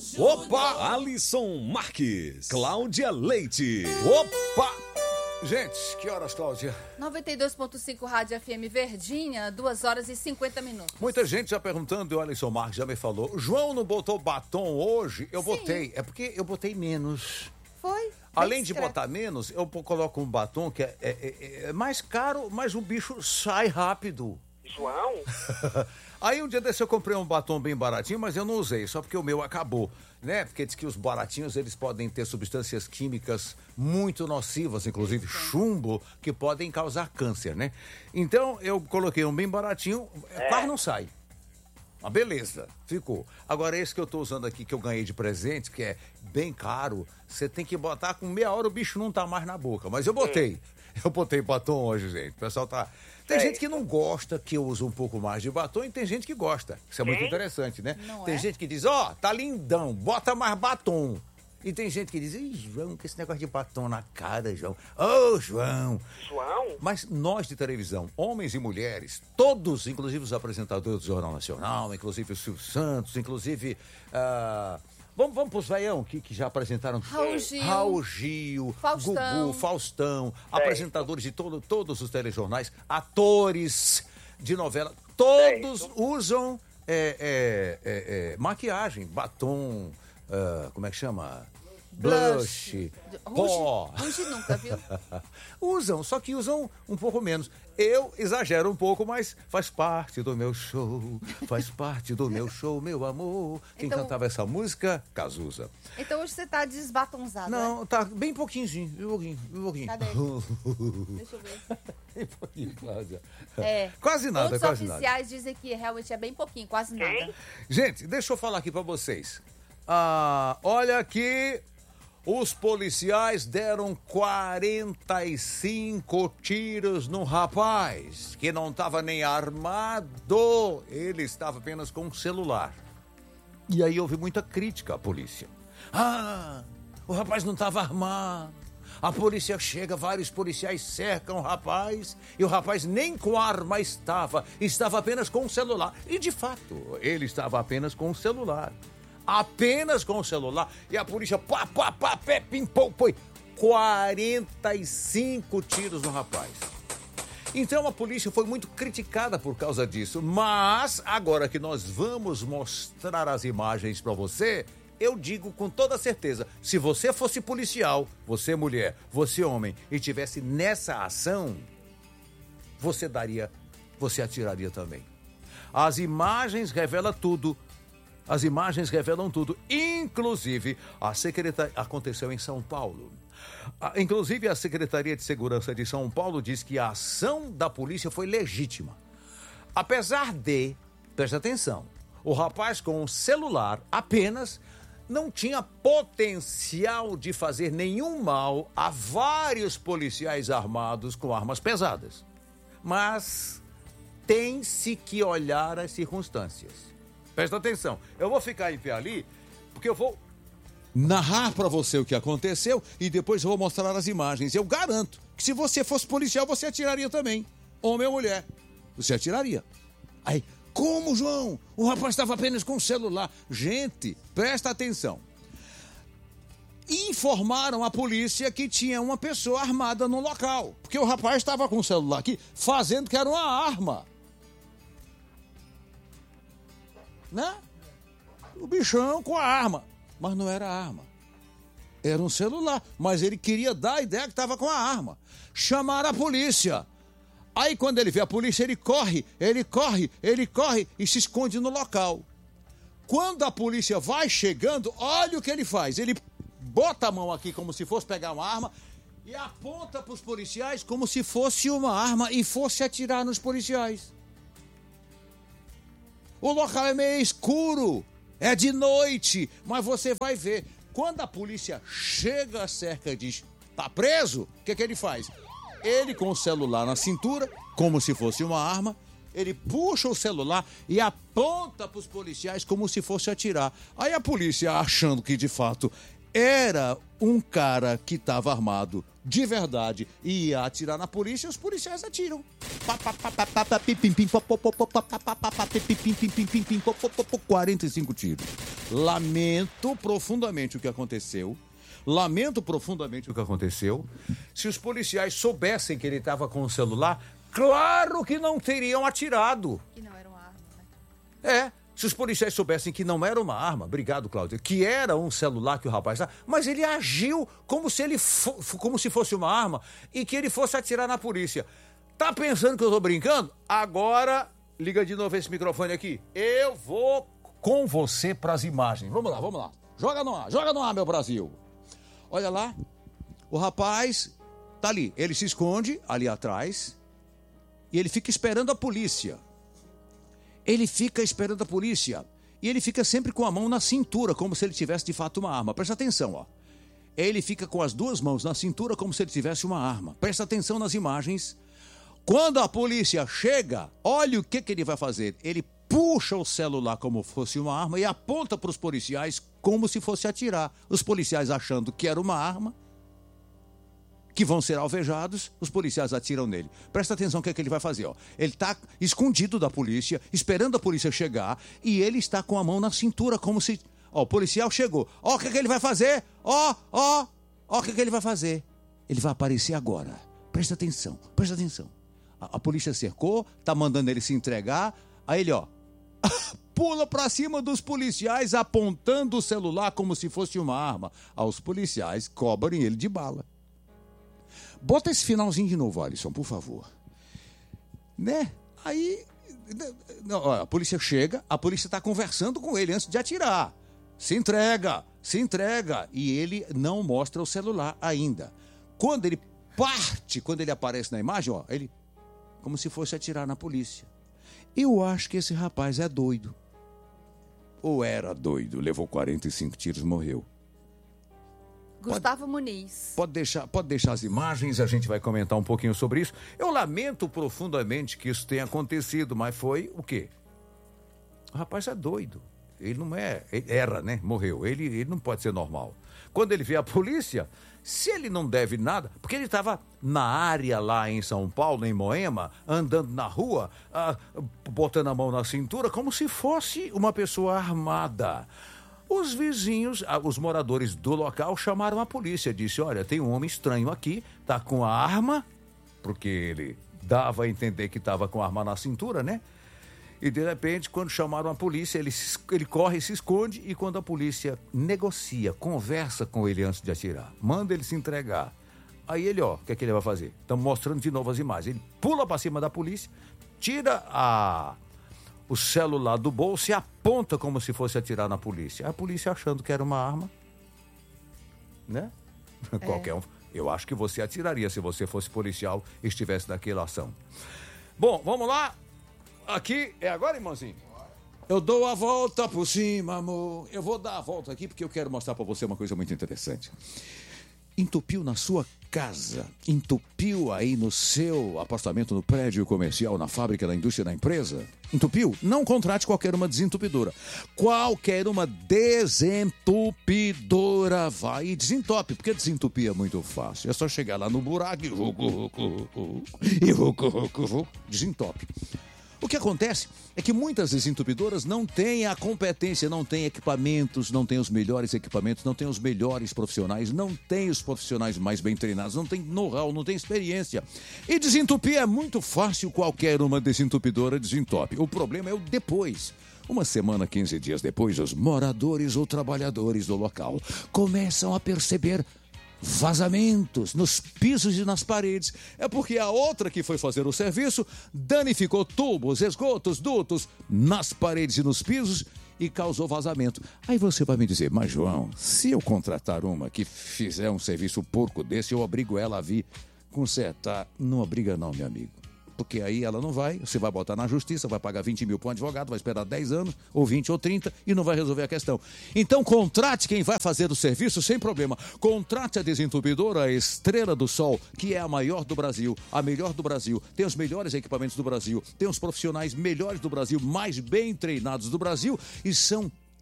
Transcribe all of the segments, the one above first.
Opa! Alisson Marques, Cláudia Leite. Opa! Gente, que horas, Cláudia? 92.5 Rádio FM Verdinha, 2 horas e 50 minutos. Muita gente já perguntando, e o Alisson Marques já me falou. João não botou batom hoje? Eu Sim. botei. É porque eu botei menos. Foi? Além de botar menos, eu coloco um batom que é mais caro, mas o bicho sai rápido. João? Aí um dia desse eu comprei um batom bem baratinho, mas eu não usei, só porque o meu acabou, né? Porque diz que os baratinhos, eles podem ter substâncias químicas muito nocivas, inclusive chumbo, que podem causar câncer, né? Então eu coloquei um bem baratinho, quase não sai. Uma beleza, ficou. Agora esse que eu tô usando aqui, que eu ganhei de presente, que é bem caro, você tem que botar com meia hora, o bicho não tá mais na boca. Mas eu botei. Eu botei batom hoje, gente. O pessoal tá... Tem gente que não gosta que eu use um pouco mais de batom e tem gente que gosta. Isso é muito interessante, né? Tem gente que diz, tá lindão, bota mais batom. E tem gente que diz, João, que esse negócio de batom na cara, João. João. João? Mas nós de televisão, homens e mulheres, todos, inclusive os apresentadores do Jornal Nacional, inclusive o Silvio Santos, inclusive... Vamos pros veião que já apresentaram. Raul Gil, Faustão. Gugu, Faustão, apresentadores de todos os telejornais, atores de novela, todos usam maquiagem, batom, como é que chama? Blush, pó. Rouge nunca, viu? Usam, só que usam um pouco menos. Eu exagero um pouco, mas faz parte do meu show, meu amor. Quem cantava essa música? Cazuza. Então hoje você tá desbatonzado, Não, tá bem pouquinho, um pouquinho. Cadê? Deixa eu ver. Bem pouquinho, Cláudia. É. Quase nada, Os quase nada. oficiais dizem que realmente é bem pouquinho, quase nada. Gente, deixa eu falar aqui pra vocês. Olha aqui... Os policiais deram 45 tiros no rapaz, que não estava nem armado, ele estava apenas com um celular. E aí houve muita crítica à polícia. O rapaz não estava armado. A polícia chega, vários policiais cercam o rapaz, e o rapaz nem com arma estava apenas com um celular. E de fato, ele estava apenas com um celular. Apenas com o celular, e a polícia pim, pum, foi 45 tiros no rapaz. Então a polícia foi muito criticada por causa disso, mas agora que nós vamos mostrar as imagens para você, eu digo com toda certeza, se você fosse policial, você mulher, você homem, e tivesse nessa ação, você atiraria também. As imagens revelam tudo. As imagens revelam tudo, inclusive aconteceu em São Paulo. Inclusive a Secretaria de Segurança de São Paulo diz que a ação da polícia foi legítima. Apesar de, presta atenção, o rapaz com um celular apenas não tinha potencial de fazer nenhum mal a vários policiais armados com armas pesadas. Mas tem-se que olhar as circunstâncias. Presta atenção, eu vou ficar em pé ali, porque eu vou narrar pra você o que aconteceu e depois eu vou mostrar as imagens. Eu garanto que se você fosse policial, você atiraria também. Homem ou mulher, você atiraria. Aí, como, João? O rapaz estava apenas com o celular. Gente, presta atenção. Informaram a polícia que tinha uma pessoa armada no local, porque o rapaz estava com o celular aqui, fazendo que era uma arma. Né? O bichão com a arma, mas não era arma, era um celular, mas ele queria dar a ideia que estava com a arma. Chamaram a polícia. Aí quando ele vê a polícia, ele corre e se esconde no local. Quando a polícia vai chegando, olha o que ele faz, ele bota a mão aqui como se fosse pegar uma arma e aponta para os policiais como se fosse uma arma e fosse atirar nos policiais. O local é meio escuro, é de noite, mas você vai ver. Quando a polícia chega cerca e diz, tá preso, o que ele faz? Ele com o celular na cintura, como se fosse uma arma, ele puxa o celular e aponta para os policiais como se fosse atirar. Aí a polícia, achando que de fato era um cara que estava armado de verdade e ia atirar na polícia, os policiais atiram. 45 tiros. Lamento profundamente o que aconteceu. Se os policiais soubessem que ele estava com o celular, claro que não teriam atirado. Que não era uma arma, né? Se os policiais soubessem que não era uma arma, obrigado, Cláudia, que era um celular que o rapaz estava, mas ele agiu como se fosse uma arma e que ele fosse atirar na polícia. Tá pensando que eu tô brincando? Agora, liga de novo esse microfone aqui. Eu vou com você pras imagens. Vamos lá. Joga no ar, meu Brasil. Olha lá, o rapaz tá ali, ele se esconde ali atrás e ele fica esperando a polícia. E ele fica sempre com a mão na cintura, como se ele tivesse de fato uma arma. Presta atenção, ó. Ele fica com as duas mãos na cintura, como se ele tivesse uma arma. Presta atenção nas imagens. Quando a polícia chega, olha o que ele vai fazer. Ele puxa o celular como fosse uma arma e aponta para os policiais como se fosse atirar. Os policiais achando que era uma arma, que vão ser alvejados, os policiais atiram nele. Presta atenção no que ele vai fazer, ó. Ele está escondido da polícia, esperando a polícia chegar, e ele está com a mão na cintura, como se... Ó, o policial chegou. Ó, o que ele vai fazer? Ó, o que ele vai fazer? Ele vai aparecer agora. Presta atenção. A polícia cercou, tá mandando ele se entregar, aí ele, ó, pula pra cima dos policiais, apontando o celular como se fosse uma arma. Os policiais cobrem ele de bala. Bota esse finalzinho de novo, Alisson, por favor. Né? Aí, a polícia chega, a polícia está conversando com ele antes de atirar. Se entrega. E ele não mostra o celular ainda. Quando ele aparece na imagem, ó, ele, como se fosse atirar na polícia. Eu acho que esse rapaz é doido. Ou era doido, levou 45 tiros e morreu. Gustavo Muniz. Pode deixar as imagens, a gente vai comentar um pouquinho sobre isso. Eu lamento profundamente que isso tenha acontecido, mas foi o quê? O rapaz é doido. Ele não é... Ele era, né? Morreu. Ele não pode ser normal. Quando ele vê a polícia, se ele não deve nada... Porque ele estava na área lá em São Paulo, em Moema, andando na rua, botando a mão na cintura, como se fosse uma pessoa armada. Os vizinhos, os moradores do local chamaram a polícia, disse, olha, tem um homem estranho aqui, tá com a arma, porque ele dava a entender que estava com a arma na cintura, né? E de repente, quando chamaram a polícia, ele corre, se esconde, e quando a polícia negocia, conversa com ele antes de atirar, manda ele se entregar. Aí ele, ó, o que é que ele vai fazer? Estamos mostrando de novo as imagens. Ele pula para cima da polícia, tira o celular do bolso e aponta como se fosse atirar na polícia. A polícia achando que era uma arma, né? Qualquer um. Eu acho que você atiraria se você fosse policial e estivesse naquela ação. Bom, vamos lá. Aqui, é agora, irmãozinho? Eu dou a volta por cima, amor. Eu vou dar a volta aqui porque eu quero mostrar para você uma coisa muito interessante. Entupiu na sua casa, entupiu aí no seu apartamento, no prédio comercial, na fábrica, na indústria, na empresa? Entupiu? Não contrate qualquer uma desentupidora. Qualquer uma desentupidora vai e desentope, porque desentupir é muito fácil. É só chegar lá no buraco e desentope. O que acontece é que muitas desentupidoras não têm a competência, não têm equipamentos, não têm os melhores equipamentos, não têm os melhores profissionais, não têm os profissionais mais bem treinados, não têm know-how, não têm experiência. E desentupir é muito fácil, qualquer uma desentupidora desentope. O problema é o depois. Uma semana, 15 dias depois, os moradores ou trabalhadores do local começam a perceber vazamentos nos pisos e nas paredes. É porque a outra que foi fazer o serviço danificou tubos, esgotos, dutos nas paredes e nos pisos e causou vazamento. Aí você vai me dizer, mas João, se eu contratar uma que fizer um serviço porco desse, eu obrigo ela a vir consertar. Não obriga não, meu amigo. Porque aí ela não vai, você vai botar na justiça, vai pagar 20 mil para um advogado, vai esperar 10 anos, ou 20 ou 30, e não vai resolver a questão. Então contrate quem vai fazer o serviço sem problema. Contrate a desentupidora Estrela do Sol, que é a maior do Brasil, a melhor do Brasil, tem os melhores equipamentos do Brasil, tem os profissionais melhores do Brasil, mais bem treinados do Brasil, e são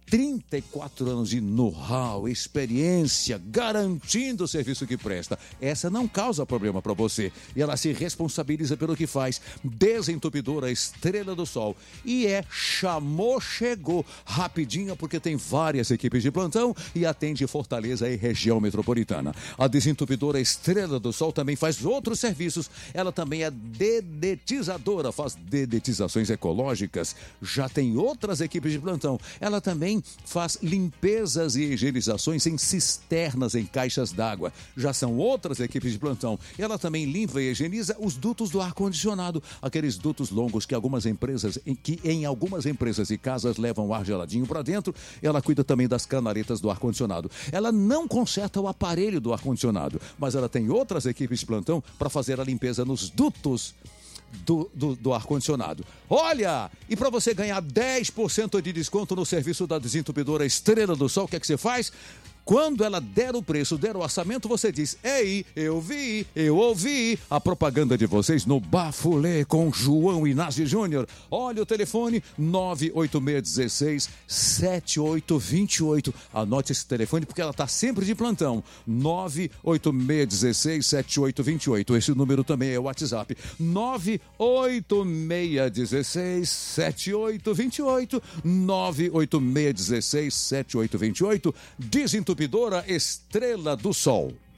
34 anos de know-how, experiência, garantindo o serviço que presta. Essa não causa problema para você. E ela se responsabiliza pelo que faz. Desentupidora Estrela do Sol. E chamou, chegou. Rapidinho, porque tem várias equipes de plantão e atende Fortaleza e região metropolitana. A desentupidora Estrela do Sol também faz outros serviços. Ela também é dedetizadora, faz dedetizações ecológicas. Já tem outras equipes de plantão. Ela também faz limpezas e higienizações em cisternas, em caixas d'água. Já são outras equipes de plantão. Ela também limpa e higieniza os dutos do ar-condicionado, aqueles dutos longos que em algumas empresas e casas levam ar geladinho para dentro. Ela cuida também das canaretas do ar-condicionado. Ela não conserta o aparelho do ar-condicionado, mas ela tem outras equipes de plantão para fazer a limpeza nos dutos do ar-condicionado. Olha, e para você ganhar 10% de desconto no serviço da desentupidora Estrela do Sol, o que é que você faz? Quando ela der o preço, der o orçamento, você diz: ei, eu vi, eu ouvi a propaganda de vocês no Bafulê com João Inácio Júnior. Olha o telefone, 986167828. Anote esse telefone porque ela está sempre de plantão. 986167828. Esse número também é o WhatsApp. 986167828. 986167828. Desentupidora Estrela do Sol.